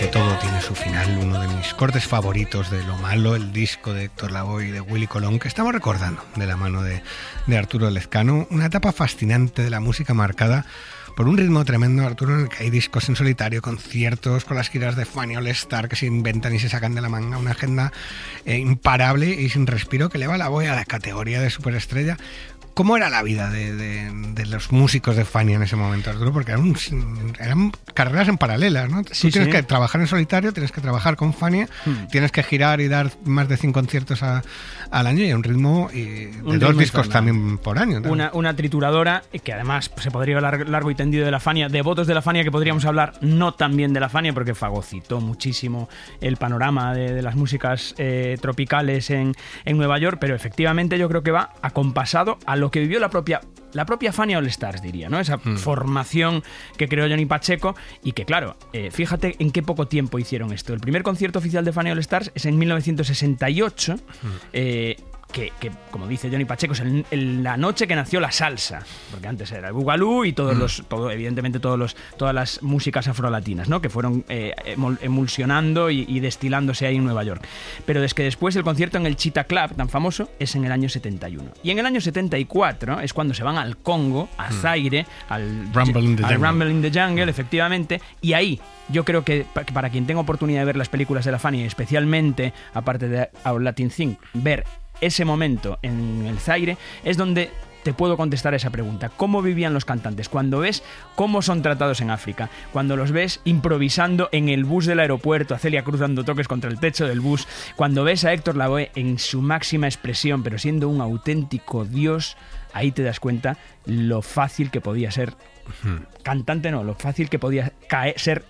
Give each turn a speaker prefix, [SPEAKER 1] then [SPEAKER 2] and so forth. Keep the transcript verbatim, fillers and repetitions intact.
[SPEAKER 1] Todo tiene su final, uno de mis cortes favoritos de Lo Malo, el disco de Héctor Lavoe y de Willy Colón, que estamos recordando de la mano de, de Arturo Lezcano, una etapa fascinante de la música marcada por un ritmo tremendo, Arturo, en el que hay discos en solitario, conciertos con las giras de Fania All Star que se inventan y se sacan de la manga, una agenda eh, imparable y sin respiro que eleva a Lavoe a la categoría de superestrella. ¿Cómo era la vida de, de, de los músicos de Fania en ese momento, Arturo? Porque eran, un, eran carreras en paralelas, ¿no?
[SPEAKER 2] Sí,
[SPEAKER 1] Tú tienes
[SPEAKER 2] sí.
[SPEAKER 1] que trabajar en solitario, tienes que trabajar con Fania, hmm. tienes que girar y dar más de cien conciertos a, al año y a un ritmo y de un dos ritmo discos también por año.
[SPEAKER 2] Una, una trituradora que además se podría hablar largo y tendido de la Fania, devotos de la Fania que podríamos hablar no tan bien de la Fania porque fagocitó muchísimo el panorama de, de las músicas eh, tropicales en, en Nueva York, pero efectivamente yo creo que va acompasado a lo que vivió la propia la propia Fania All Stars, diría, ¿no? Esa mm. formación que creó Johnny Pacheco y que, claro, eh, fíjate en qué poco tiempo hicieron esto. El primer concierto oficial de Fania All Stars es en mil novecientos sesenta y ocho, mm. eh, que, que, como dice Johnny Pacheco, es el, el, la noche que nació la salsa, porque antes era el bugalú y todos mm. los, todo, evidentemente todos los, todas las músicas afrolatinas, ¿no? Que fueron eh, emulsionando y, y destilándose ahí en Nueva York. Pero es que después el concierto en el Cheetah Club, tan famoso, es en el año setenta y uno. Y en el año setenta y cuatro es cuando se van al Congo, a Zaire, al
[SPEAKER 1] Rumble in the
[SPEAKER 2] al
[SPEAKER 1] Jungle,
[SPEAKER 2] Rumble in the Jungle, efectivamente, y ahí yo creo que para quien tenga oportunidad de ver las películas de la Fania, especialmente, aparte de Our Latin Thing, ver ese momento en el Zaire, es donde te puedo contestar a esa pregunta. ¿Cómo vivían los cantantes? Cuando ves cómo son tratados en África, cuando los ves improvisando en el bus del aeropuerto, a Celia Cruz dando toques contra el techo del bus, cuando ves a Héctor Lavoe en su máxima expresión, pero siendo un auténtico dios, ahí te das cuenta lo fácil que podía ser, uh-huh. cantante no, lo fácil que podía caer, ser